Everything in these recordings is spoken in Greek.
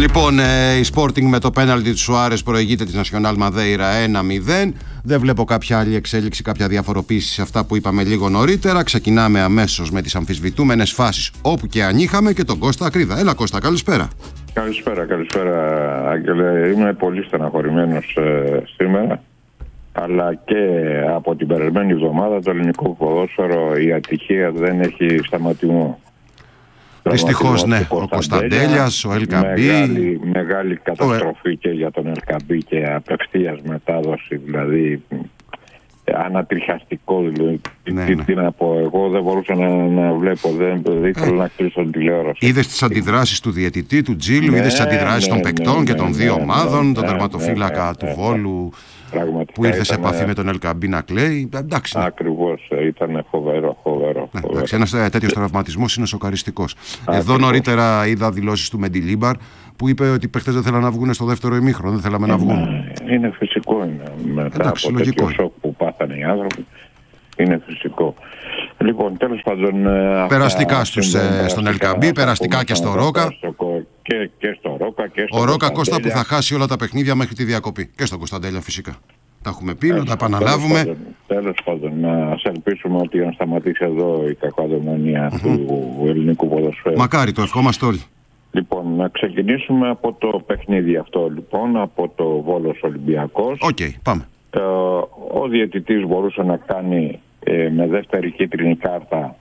Λοιπόν, η Sporting με το πέναλτι του Σουάρες προηγείται της Nacional Madeira 1-0. Δεν βλέπω κάποια άλλη εξέλιξη, κάποια διαφοροποίηση σε αυτά που είπαμε λίγο νωρίτερα. Ξεκινάμε αμέσως με τις αμφισβητούμενες φάσεις, όπου και αν είχαμε, και τον Κώστα Ακρίδα. Έλα Κώστα, καλησπέρα. Καλησπέρα Άγγελε. Είμαι πολύ στεναχωρημένος σήμερα, αλλά και από την περασμένη εβδομάδα το ελληνικό ποδόσφαιρο η ατυχία δεν έχει σταματημό. Δυστυχώς ναι, ο Κωνσταντέλιας, ο Ελκαμπή. Μεγάλη καταστροφή και για τον Ελκαμπή και απευθείας μετάδοση, δηλαδή ανατριχιαστικό. Τι να πω, εγώ δεν μπορούσα να βλέπω, δεν ήθελα να κλείσω την τηλεόραση. Είδες τις αντιδράσεις του διαιτητή, του Τζίλου, είδες τις αντιδράσεις των παικτών και των δύο ομάδων, τον τερματοφύλακα του Βόλου που ήρθε σε επαφή με τον Ελκαμπή να κλαίει. Εντάξει. Ακριβώς, ήταν φοβερό. Ένας τέτοιος τραυματισμός είναι σοκαριστικός. Εδώ νωρίτερα είδα δηλώσεις του Μεντιλίμπαρ που είπε ότι οι παίχτες δεν θέλαν να βγουν στο δεύτερο ημίχρονο, δεν θέλαμε να βγουν. Είναι φυσικό, μετά από τέτοιο σοκ που πάθανε οι άνθρωποι, είναι φυσικό. Λοιπόν, τέλος πάντων, περαστικά στον Ελκαμπή, περαστικά και στο Ρόκα. Και στο Ρόκα και στο ο Ρόκα, Κώστα, που θα χάσει όλα τα παιχνίδια μέχρι τη διακοπή. Και στον Κωνσταντέλια φυσικά. Τα έχουμε πει, να τα επαναλάβουμε. Τέλος πάντων, να ελπίσουμε ότι αν σταματήσει εδώ η κακοδαιμονία του ελληνικού ποδοσφαίρου. Μακάρι, το ευχόμαστε όλοι. Λοιπόν, να ξεκινήσουμε από το παιχνίδι αυτό, λοιπόν, από το Βόλος Ολυμπιακός. Οκ, πάμε. Ο διαιτητής μπορούσε να κάνει με δεύτερη κίτρινη κάρτα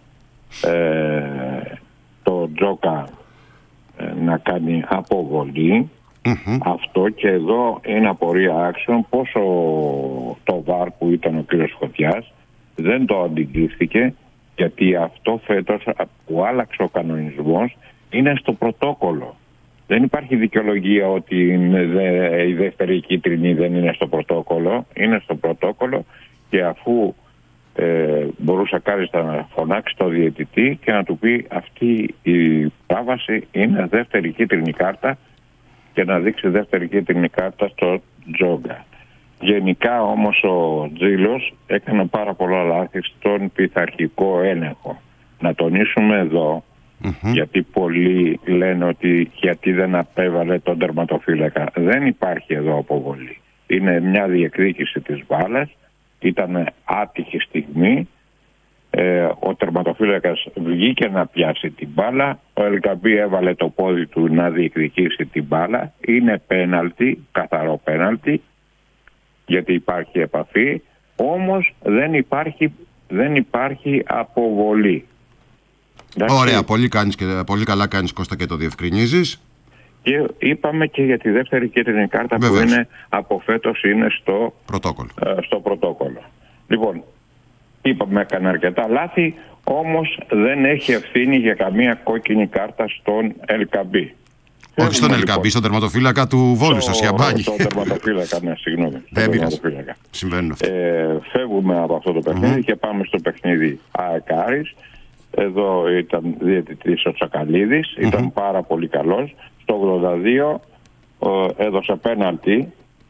το Τζόκα να κάνει αποβολή. Αυτό, και εδώ είναι απορία άξιων πόσο το ΒΑΡ που ήταν ο κύριος Φωτιάς δεν το αντιγκλήθηκε, γιατί αυτό φέτος που άλλαξε ο κανονισμός είναι στο πρωτόκολλο. Δεν υπάρχει δικαιολογία ότι η δεύτερη κίτρινη δεν είναι στο πρωτόκολλο. Είναι στο πρωτόκολλο, και αφού μπορούσε κάλλιστα να φωνάξει το διαιτητή και να του πει αυτή η πράβαση είναι δεύτερη κίτρινη κάρτα, και να δείξει δεύτερη κίτρινη κάρτα στο Τζόγκα. Γενικά όμως ο Τζίλος έκανε πάρα πολλά λάθη στον πειθαρχικό έλεγχο. Να τονίσουμε εδώ, γιατί πολλοί λένε ότι γιατί δεν απέβαλε τον τερματοφύλακα. Δεν υπάρχει εδώ αποβολή. Είναι μια διεκδίκηση της μπάλας. Ήταν άτυχη στιγμή. Ο τερματοφύλακας βγήκε να πιάσει την μπάλα. Ο Ελκαμπή έβαλε το πόδι του να διεκδικήσει την μπάλα. Είναι πέναλτι, καθαρό πέναλτι, γιατί υπάρχει επαφή. Όμως δεν υπάρχει αποβολή. Ωραία, πολύ καλά κάνεις Κώστα και το διευκρινίζεις. Και είπαμε και για τη δεύτερη κίτρινη κάρτα. Βεβαίως. Που είναι από φέτος, είναι στο πρωτόκολλο. Λοιπόν, είπαμε έκανε αρκετά λάθη, όμως δεν έχει ευθύνη για καμία κόκκινη κάρτα στον Ελκαμπή. Όχι στον Ελκαμπή, στον τερματοφύλακα του Βόλου, στο Σιαμπάνι. Στον τερματοφύλακα, ναι, συγγνώμη. Δεν πειράζει. Συμβαίνουν αυτά. Φεύγουμε από αυτό το παιχνίδι και πάμε στο παιχνίδι ΑΕΚ Άρης. Εδώ ήταν διαιτητής ο Τσακαλίδης, ήταν πάρα πολύ καλός. Στο 82 έδωσε πέναλτι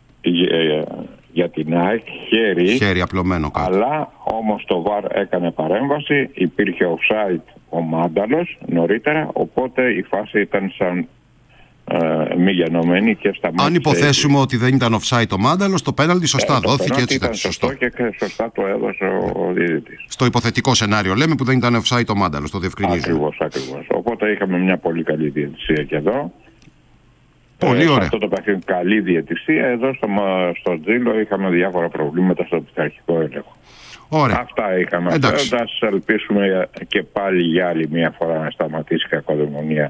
για την ΑΕΚ, χέρι απλωμένο κάτω. Αλλά όμως το ΒΑΡ έκανε παρέμβαση, υπήρχε offside ο Μάνταλος νωρίτερα, οπότε η φάση ήταν σαν μη γενομένη και σταμάτησε. Αν υποθέσουμε ότι δεν ήταν offside ο Μάνταλος, το πέναλτι σωστά δόθηκε, έτσι ήταν σωστό και σωστά το έδωσε ο διαιτητής. Στο υποθετικό σενάριο λέμε, που δεν ήταν offside ο Μάνταλος, το διευκρινίζουμε. Ακριβώς. Οπότε είχαμε μια πολύ καλή διαιτησία και εδώ. Πολύ ωραία. Αυτό το παιχνίδι καλή διαιτησία. Εδώ στο Τζίλο είχαμε διάφορα προβλήματα στο πειθαρχικό έλεγχο. Ωραία. Αυτά είχαμε. Ας ελπίσουμε και πάλι για άλλη μια φορά να σταματήσει η κακοδαιμονία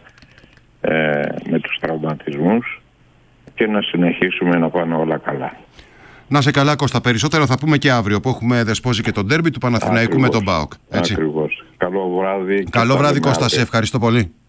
με τους τραυματισμούς και να συνεχίσουμε να πάνε όλα καλά. Να σε καλά Κώστα, περισσότερα θα πούμε και αύριο που έχουμε δεσπόζει και τον ντέρμπι του Παναθηναϊκού με τον ΠΑΟΚ. Ακριβώς. Καλό βράδυ. Καλό βράδυ Κώστα, σε ευχαριστώ πολύ.